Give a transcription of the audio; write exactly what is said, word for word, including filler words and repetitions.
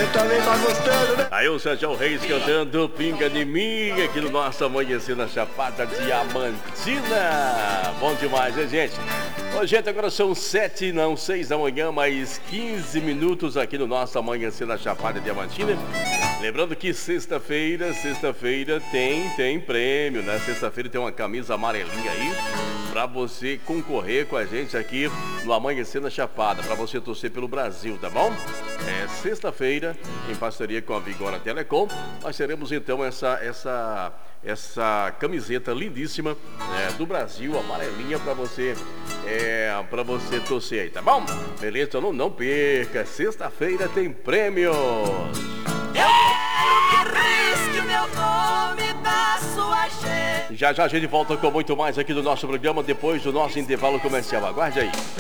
Você também tá gostando, né? Aí o Sérgio Reis cantando Pinga de Mim aqui no nosso Amanhecer na Chapada Diamantina. Bom demais, né, gente? Ô, gente, agora são sete, não, seis da manhã, mais quinze minutos aqui no nosso Amanhecer na Chapada Diamantina. Lembrando que sexta-feira, sexta-feira tem, tem prêmio, né? Sexta-feira tem uma camisa amarelinha aí pra você concorrer com a gente aqui no Amanhecer na Chapada, pra você torcer pelo Brasil, tá bom? É sexta-feira, em parceria com a Vigora Telecom, nós teremos então essa essa essa camiseta lindíssima, né, do Brasil, amarelinha, pra você é, para você torcer aí, tá bom? Beleza? Então não, não perca, sexta-feira tem prêmios. Eu quero que risque o meu nome da sua gente. Já já a gente volta com muito mais aqui do nosso programa depois do nosso intervalo comercial. Aguarde aí.